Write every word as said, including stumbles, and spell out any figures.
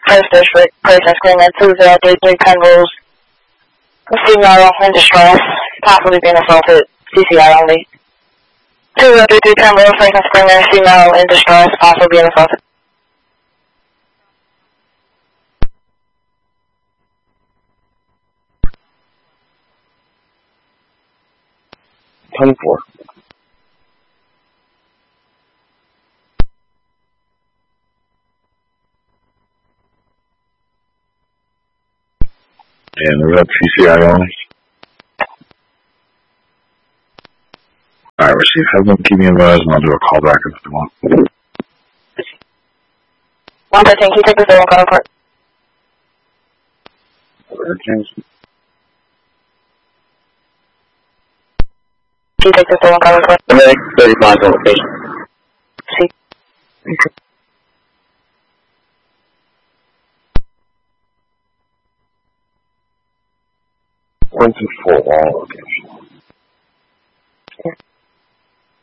First District, person screaming two zero three three Penrose. Female in distress, possibly being assaulted, C C I only. two zero three three Penrose, person screaming female in distress, possibly being assaulted. twenty-four. And the rep C C I only. Alright, receive. Have them keep me advised and I'll do a call back if they want. one thirteen, can you take this over and call for it? Can you take this over and call for it? thirty-five on location. See. Okay. One two four, all location. Yeah.